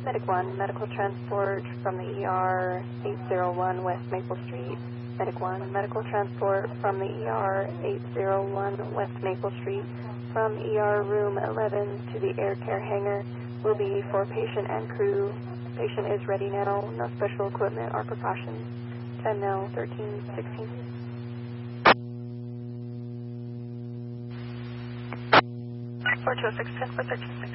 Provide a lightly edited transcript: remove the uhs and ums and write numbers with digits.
Medic 1, medical transport from the ER 801 West Maple Street. Medic 1, medical transport from the ER 801 West Maple Street from ER room 11 to the air care hangar will be for patient and crew. Patient is ready now, no special equipment or precautions. 10 now, 13, 16. Four 206, 10 for 13, 16.